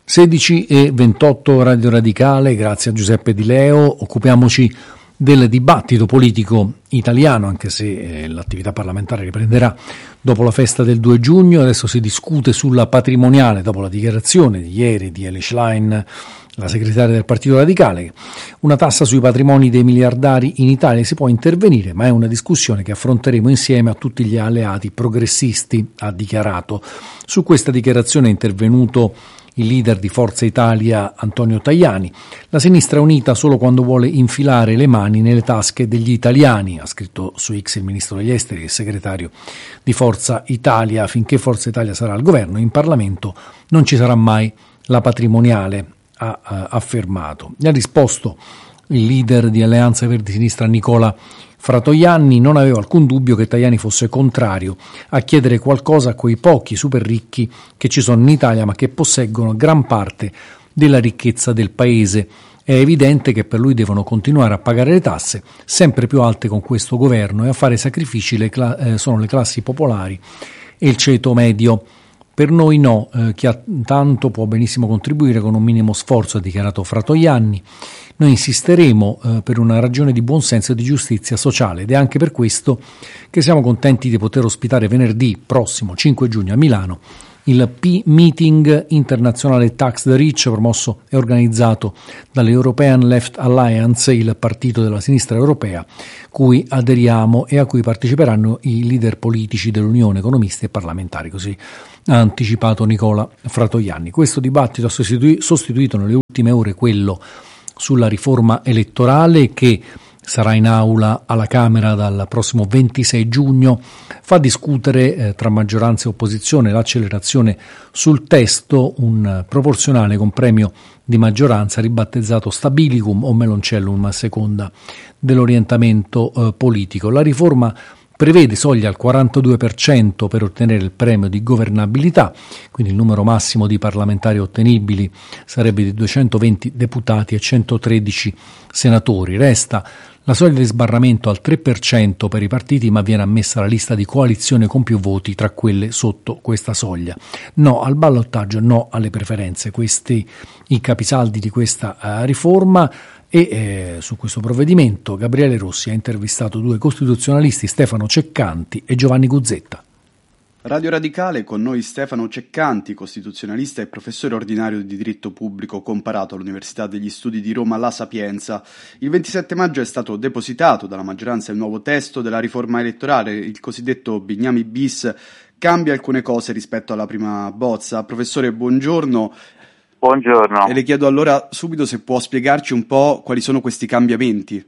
16:28 Radio Radicale, grazie a Giuseppe Di Leo. Occupiamoci del dibattito politico italiano, anche se l'attività parlamentare riprenderà dopo la festa del 2 giugno. Adesso si discute sulla patrimoniale dopo la dichiarazione di ieri di Elly Schlein, la segretaria del Partito Radicale. Una tassa sui patrimoni dei miliardari in Italia, si può intervenire, ma è una discussione che affronteremo insieme a tutti gli alleati progressisti, ha dichiarato. Su questa dichiarazione è intervenuto il leader di Forza Italia Antonio Tajani. La sinistra è unita solo quando vuole infilare le mani nelle tasche degli italiani, ha scritto su X il ministro degli esteri, il segretario di Forza Italia. Finché Forza Italia sarà al governo, in Parlamento non ci sarà mai la patrimoniale, ha affermato. Gli ha risposto il leader di Alleanza Verdi Sinistra Nicola Fratoianni: non avevo alcun dubbio che Tajani fosse contrario a chiedere qualcosa a quei pochi super ricchi che ci sono in Italia, ma che posseggono gran parte della ricchezza del paese. È evidente che per lui devono continuare a pagare le tasse sempre più alte con questo governo, e a fare sacrifici sono le classi popolari e il ceto medio. Per noi no, chi ha tanto può benissimo contribuire con un minimo sforzo, ha dichiarato Fratoianni. Noi insisteremo per una ragione di buonsenso e di giustizia sociale, ed è anche per questo che siamo contenti di poter ospitare venerdì prossimo 5 giugno a Milano il P-Meeting internazionale Tax the Rich, promosso e organizzato dall'European Left Alliance, il partito della sinistra europea cui aderiamo e a cui parteciperanno i leader politici dell'Unione, economisti e parlamentari, così ha anticipato Nicola Fratoianni. Questo dibattito ha sostituito nelle ultime ore quello sulla riforma elettorale, che sarà in aula alla Camera dal prossimo 26 giugno, fa discutere tra maggioranza e opposizione l'accelerazione sul testo, un proporzionale con premio di maggioranza ribattezzato Stabilicum o Meloncellum a seconda dell'orientamento politico. La riforma prevede soglia al 42% per ottenere il premio di governabilità, quindi il numero massimo di parlamentari ottenibili sarebbe di 220 deputati e 113 senatori. Resta la soglia di sbarramento al 3% per i partiti, ma viene ammessa la lista di coalizione con più voti tra quelle sotto questa soglia. No al ballottaggio, no alle preferenze. Questi i capisaldi di questa riforma. E su questo provvedimento Gabriele Rossi ha intervistato due costituzionalisti, Stefano Ceccanti e Giovanni Guzzetta. Radio Radicale, con noi Stefano Ceccanti, costituzionalista e professore ordinario di diritto pubblico comparato all'Università degli Studi di Roma La Sapienza. Il 27 maggio è stato depositato dalla maggioranza il nuovo testo della riforma elettorale, il cosiddetto Bignami bis. Cambia alcune cose rispetto alla prima bozza. Professore, buongiorno. Buongiorno. E le chiedo allora subito se può spiegarci un po' quali sono questi cambiamenti.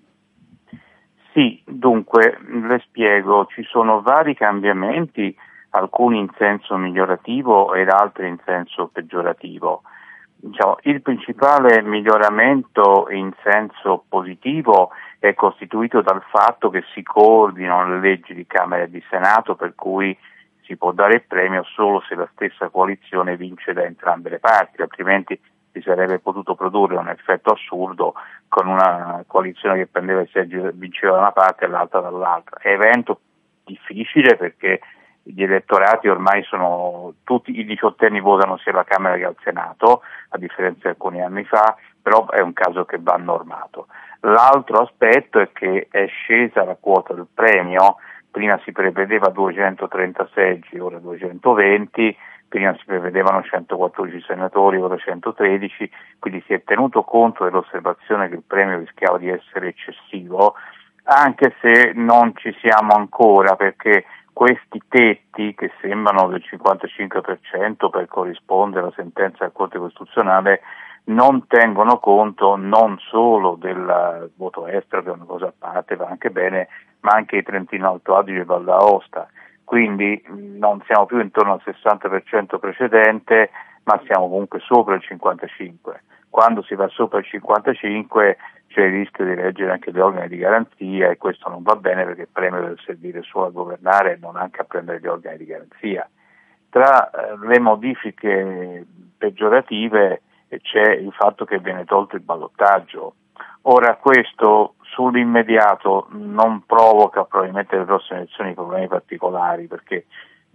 Sì, dunque, le spiego. Ci sono vari cambiamenti, alcuni in senso migliorativo ed altri in senso peggiorativo. Diciamo, il principale miglioramento in senso positivo è costituito dal fatto che si coordinano le leggi di Camera e di Senato, per cui si può dare il premio solo se la stessa coalizione vince da entrambe le parti, altrimenti si sarebbe potuto produrre un effetto assurdo con una coalizione che prendeva i seggi, vinceva da una parte e l'altra dall'altra. È evento difficile perché gli elettorati ormai sono tutti, i diciottenni votano sia alla Camera che al Senato, a differenza di alcuni anni fa, però è un caso che va normato. L'altro aspetto è che è scesa la quota del premio. Prima si prevedeva 230 seggi, ora 220, prima si prevedevano 114 senatori, ora 113, quindi si è tenuto conto dell'osservazione che il premio rischiava di essere eccessivo, anche se non ci siamo ancora, perché questi tetti, che sembrano del 55% per corrispondere alla sentenza della Corte Costituzionale, non tengono conto non solo del voto estero, che è una cosa a parte, va anche bene, ma anche i Trentino Alto Adige e Val d'Aosta. Quindi non siamo più intorno al 60% precedente, ma siamo comunque sopra il 55%. Quando si va sopra il 55% c'è il rischio di leggere anche gli organi di garanzia, e questo non va bene perché il premio deve servire solo a governare e non anche a prendere gli organi di garanzia. Tra le modifiche peggiorative c'è il fatto che viene tolto il ballottaggio. Ora, questo sull'immediato non provoca probabilmente le prossime elezioni problemi particolari, perché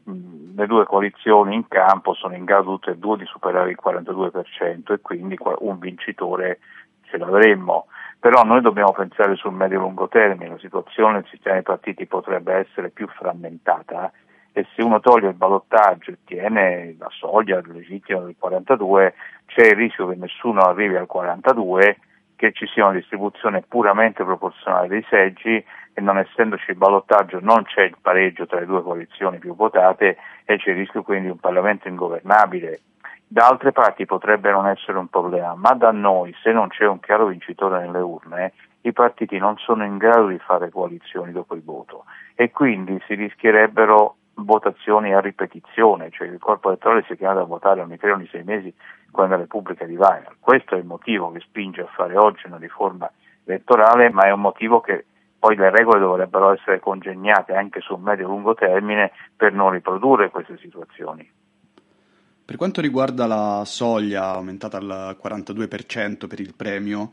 le due coalizioni in campo sono in grado tutte e due di superare il 42% e quindi un vincitore ce l'avremmo. Però noi dobbiamo pensare sul medio-lungo termine, la situazione del sistema dei partiti potrebbe essere più frammentata e se uno toglie il ballottaggio e tiene la soglia legittima del 42 c'è il rischio che nessuno arrivi al 42, che ci sia una distribuzione puramente proporzionale dei seggi e non essendoci il ballottaggio non c'è il pareggio tra le due coalizioni più votate e c'è il rischio quindi di un Parlamento ingovernabile. Da altre parti potrebbe non essere un problema, ma da noi, se non c'è un chiaro vincitore nelle urne, i partiti non sono in grado di fare coalizioni dopo il voto e quindi si rischierebbero votazioni a ripetizione, cioè il corpo elettorale si è chiamato a votare ogni 6 mesi quando la Repubblica di Weimar. Questo è il motivo che spinge a fare oggi una riforma elettorale, ma è un motivo che poi le regole dovrebbero essere congegnate anche sul medio-lungo termine per non riprodurre queste situazioni. Per quanto riguarda la soglia aumentata al 42% per il premio,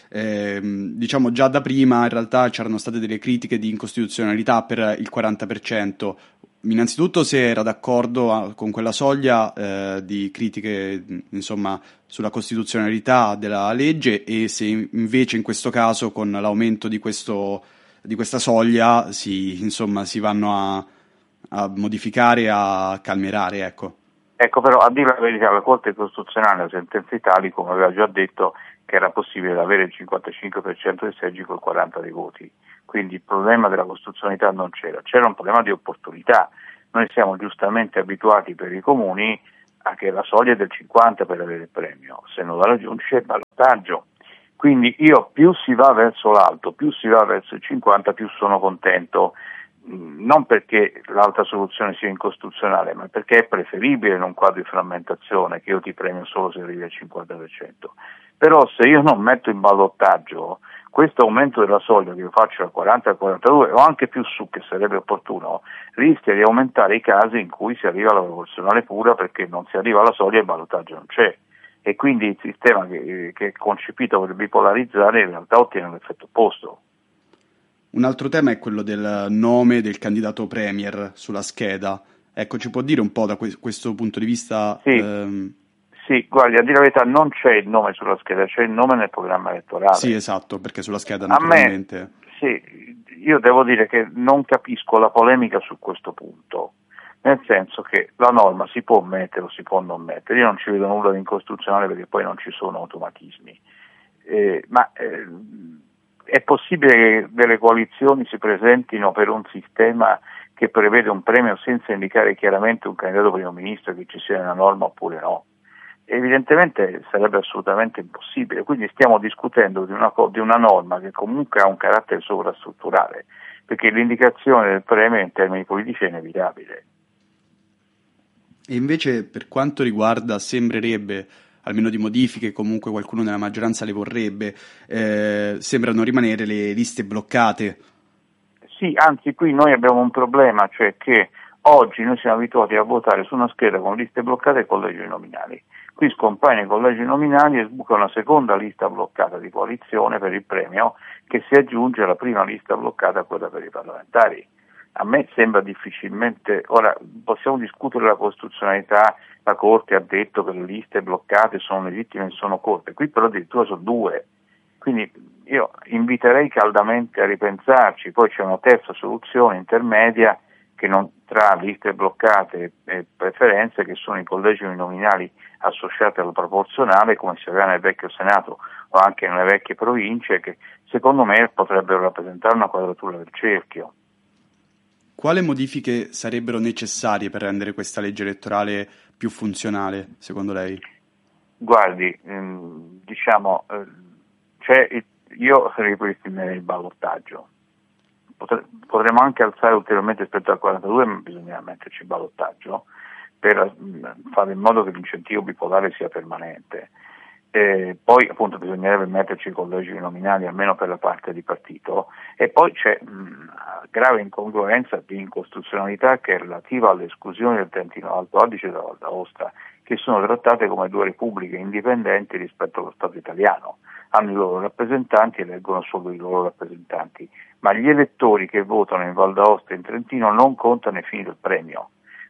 diciamo già da prima in realtà c'erano state delle critiche di incostituzionalità per il 40%. Innanzitutto se era d'accordo con quella soglia di critiche insomma sulla costituzionalità della legge e se invece in questo caso con l'aumento di questa soglia si vanno a modificare, a calmierare, ecco. Ecco, però a dire la verità, la Corte Costituzionale, la sentenza Italicum aveva già detto che era possibile avere il 55% dei seggi col 40% dei voti, quindi il problema della costituzionalità non c'era un problema di opportunità. Noi siamo giustamente abituati per i comuni a che la soglia è del 50% per avere il premio, se non la raggiunge c'è il ballottaggio. Quindi io più si va verso l'alto, più si va verso il 50%, più sono contento. Non perché l'altra soluzione sia incostituzionale, ma perché è preferibile in un quadro di frammentazione che io ti premio solo se arrivi al 50%. Però se io non metto in ballottaggio questo aumento della soglia che io faccio dal 40 al 42 o anche più su, che sarebbe opportuno, rischia di aumentare i casi in cui si arriva alla proporzionale pura perché non si arriva alla soglia e il ballottaggio non c'è. E quindi il sistema che è concepito per bipolarizzare in realtà ottiene l'effetto opposto. Un altro tema è quello del nome del candidato premier sulla scheda. Ecco, ci può dire un po' da questo punto di vista? Sì, guardi, a dire la verità non c'è il nome sulla scheda, c'è il nome nel programma elettorale. Sì, esatto, perché sulla scheda naturalmente... Io devo dire che non capisco la polemica su questo punto, nel senso che la norma si può mettere o si può non mettere, io non ci vedo nulla di incostituzionale perché poi non ci sono automatismi, è possibile che delle coalizioni si presentino per un sistema che prevede un premio senza indicare chiaramente un candidato primo ministro, che ci sia una norma oppure no? Evidentemente sarebbe assolutamente impossibile, quindi stiamo discutendo di una norma che comunque ha un carattere sovrastrutturale, perché l'indicazione del premio in termini politici è inevitabile. E invece per quanto riguarda, sembrerebbe, almeno di modifiche, comunque qualcuno nella maggioranza le vorrebbe, sembrano rimanere le liste bloccate. Sì, anzi qui noi abbiamo un problema, cioè che oggi noi siamo abituati a votare su una scheda con liste bloccate e collegi nominali. Qui scompaiono i collegi nominali e sbuca una seconda lista bloccata di coalizione per il premio che si aggiunge alla prima lista bloccata, quella per i parlamentari. A me sembra difficilmente, ora possiamo discutere la costituzionalità, la Corte ha detto che le liste bloccate sono legittime e sono corte, qui però addirittura sono due, quindi io inviterei caldamente a ripensarci. Poi c'è una terza soluzione intermedia che non tra liste bloccate e preferenze, che sono i collegi uninominali associati alla proporzionale, come si aveva nel vecchio Senato o anche nelle vecchie province, che secondo me potrebbero rappresentare una quadratura del cerchio. Quale modifiche sarebbero necessarie per rendere questa legge elettorale più funzionale, secondo lei? Guardi, io ripristinerei il ballottaggio. Potremmo anche alzare ulteriormente rispetto al 42, ma bisogna metterci il ballottaggio per fare in modo che l'incentivo bipolare sia permanente. Poi appunto bisognerebbe metterci i collegi nominali almeno per la parte di partito, e poi c'è grave incongruenza di incostituzionalità che è relativa all'esclusione del Trentino Alto Adige e della Val d'Aosta, che sono trattate come due repubbliche indipendenti rispetto allo Stato italiano. Hanno i loro rappresentanti, eleggono solo i loro rappresentanti, ma gli elettori che votano in Val d'Aosta e in Trentino non contano ai fini del premio.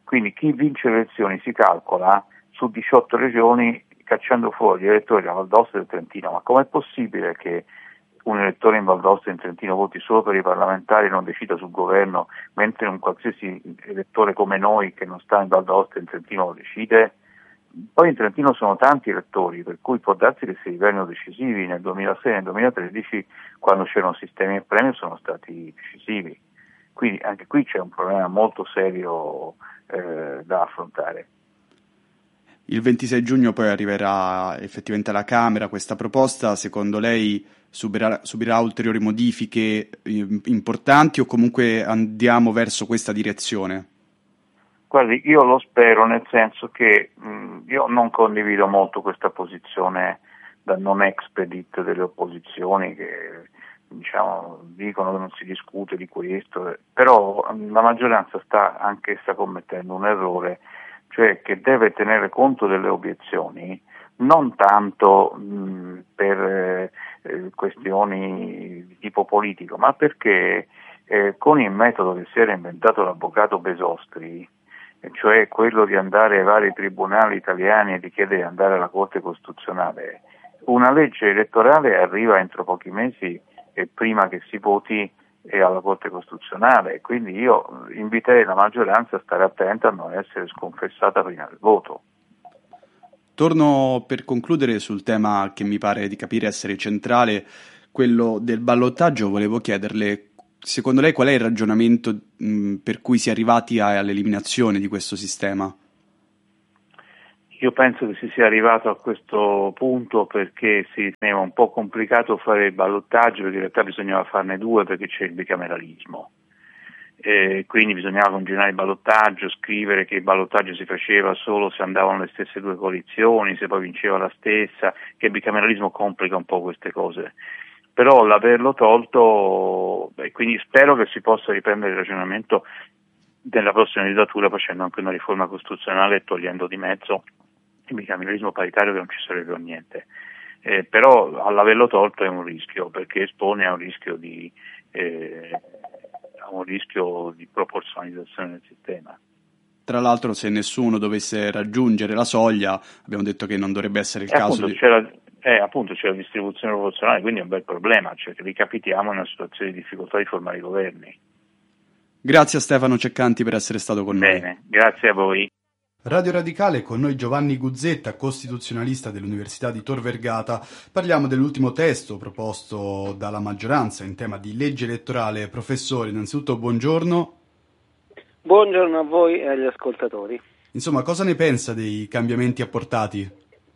Quindi chi vince le elezioni si calcola su 18 regioni cacciando fuori gli elettori della Val d'Aosta e del Trentino. Ma com'è possibile che un elettore in Val d'Aosta e in Trentino voti solo per i parlamentari e non decida sul governo, mentre un qualsiasi elettore come noi che non sta in Val d'Aosta e in Trentino lo decide? Poi in Trentino sono tanti elettori, per cui può darsi che si rivelino decisivi. Nel 2006 e nel 2013, quando c'erano sistemi e premi, sono stati decisivi. Quindi anche qui c'è un problema molto serio da affrontare. Il 26 giugno poi arriverà effettivamente alla Camera questa proposta. Secondo lei subirà ulteriori modifiche importanti o comunque andiamo verso questa direzione? Guardi, io lo spero, nel senso che io non condivido molto questa posizione da non expedit delle opposizioni che dicono che non si discute di questo, però la maggioranza sta anch'essa commettendo un errore, cioè che deve tenere conto delle obiezioni non tanto per questioni di tipo politico, ma perché con il metodo che si era inventato l'avvocato Besostri, cioè quello di andare ai vari tribunali italiani e di chiedere di andare alla Corte Costituzionale, una legge elettorale arriva entro pochi mesi e prima che si voti alla Corte Costituzionale, quindi io inviterei la maggioranza a stare attenta a non essere sconfessata prima del voto. Torno per concludere sul tema che mi pare di capire essere centrale, quello del ballottaggio. Volevo chiederle, secondo lei qual è il ragionamento per cui si è arrivati all'eliminazione di questo sistema? Io penso che si sia arrivato a questo punto perché si riteneva un po' complicato fare il ballottaggio, perché in realtà bisognava farne due perché c'è il bicameralismo. Quindi bisognava continuare il ballottaggio, scrivere che il ballottaggio si faceva solo se andavano le stesse due coalizioni, se poi vinceva la stessa, che il bicameralismo complica un po' queste cose. Però l'averlo tolto, quindi spero che si possa riprendere il ragionamento nella prossima legislatura facendo anche una riforma costituzionale e togliendo di mezzo il bicameralismo paritario, che non ci serve per niente. Però all'averlo tolto è un rischio, perché espone a un rischio di proporzionalizzazione del sistema. Tra l'altro, se nessuno dovesse raggiungere la soglia, abbiamo detto che non dovrebbe essere il caso appunto, c'è la distribuzione proporzionale, quindi è un bel problema, cioè che ricapitiamo in una situazione di difficoltà di formare i governi. Grazie a Stefano Ceccanti per essere stato con noi. Bene, grazie a voi. Radio Radicale, con noi Giovanni Guzzetta, costituzionalista dell'Università di Tor Vergata. Parliamo dell'ultimo testo proposto dalla maggioranza in tema di legge elettorale. Professore, innanzitutto buongiorno. Buongiorno a voi e agli ascoltatori. Insomma, cosa ne pensa dei cambiamenti apportati?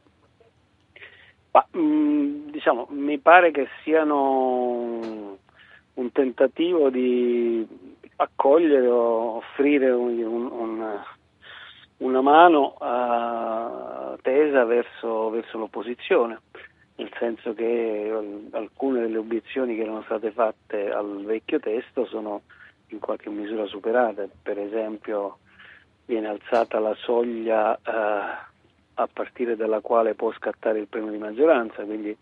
Mi pare che siano un tentativo di accogliere o offrire una mano tesa verso l'opposizione, nel senso che alcune delle obiezioni che erano state fatte al vecchio testo sono in qualche misura superate. Per esempio viene alzata la soglia a partire dalla quale può scattare il premio di maggioranza, quindi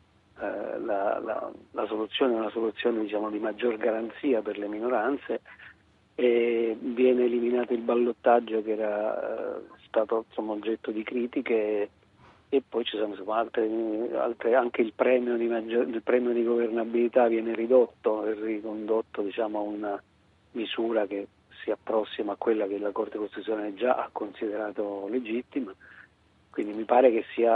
la soluzione è una soluzione di maggior garanzia per le minoranze, e viene eliminato il ballottaggio che era stato oggetto di critiche, e poi ci sono altre anche il premio di governabilità viene ridotto e ricondotto a una misura che si approssima a quella che la Corte Costituzionale già ha considerato legittima, quindi mi pare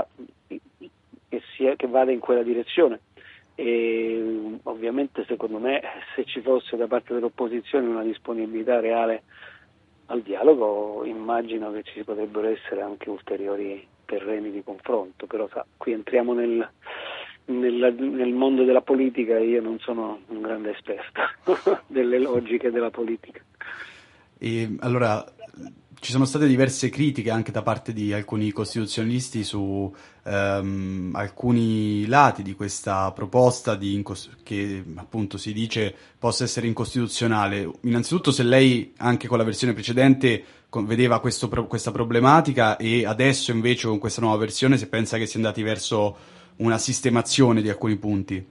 che vada in quella direzione. E ovviamente secondo me, se ci fosse da parte dell'opposizione una disponibilità reale al dialogo, immagino che ci potrebbero essere anche ulteriori terreni di confronto, però qui entriamo nel mondo della politica e io non sono un grande esperto delle logiche della politica. E allora ci sono state diverse critiche anche da parte di alcuni costituzionalisti su alcuni lati di questa proposta che appunto si dice possa essere incostituzionale. Innanzitutto, se lei anche con la versione precedente vedeva questa problematica, e adesso invece con questa nuova versione se pensa che si è andati verso una sistemazione di alcuni punti.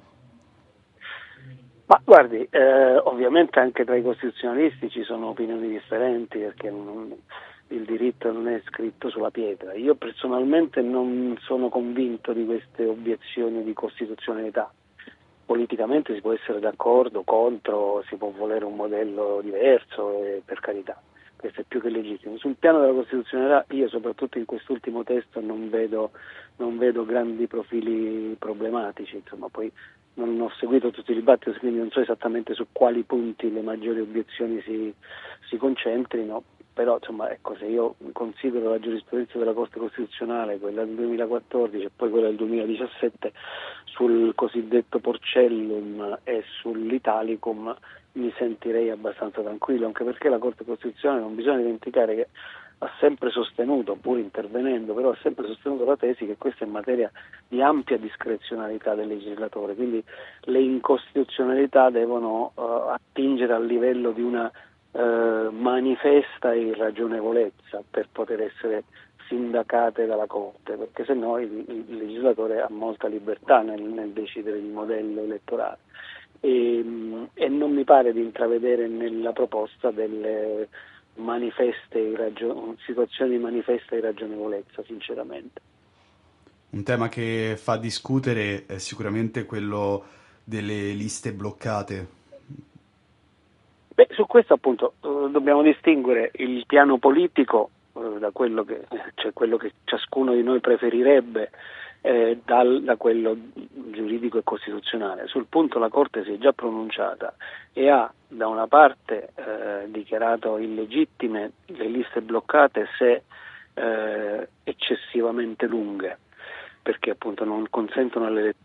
Ma guardi, ovviamente anche tra i costituzionalisti ci sono opinioni differenti, perché il diritto non è scritto sulla pietra. Io personalmente non sono convinto di queste obiezioni di costituzionalità. Politicamente si può essere d'accordo, contro, si può volere un modello diverso, per carità, questo è più che legittimo. Sul piano della costituzionalità io, soprattutto in quest'ultimo testo, non vedo grandi profili problematici, insomma, poi non ho seguito tutti i dibattiti, quindi non so esattamente su quali punti le maggiori obiezioni si concentrino, però insomma, ecco, se io considero la giurisprudenza della Corte Costituzionale, quella del 2014 e poi quella del 2017 sul cosiddetto Porcellum e sull'Italicum, mi sentirei abbastanza tranquillo, anche perché la Corte Costituzionale, non bisogna dimenticare che ha sempre sostenuto, pur intervenendo, però ha sempre sostenuto la tesi che questa è materia di ampia discrezionalità del legislatore, quindi le incostituzionalità devono attingere al livello di una manifesta irragionevolezza per poter essere sindacate dalla Corte, perché se no il legislatore ha molta libertà nel decidere il modello elettorale e non mi pare di intravedere nella proposta delle situazioni di manifesta irragionevolezza, sinceramente. Un tema che fa discutere è sicuramente quello delle liste bloccate. Beh, su questo appunto dobbiamo distinguere il piano politico da quello che ciascuno di noi preferirebbe da quello giuridico e costituzionale. Sul punto la Corte si è già pronunciata e ha da una parte dichiarato illegittime le liste bloccate se eccessivamente lunghe, perché appunto non consentono all'elettore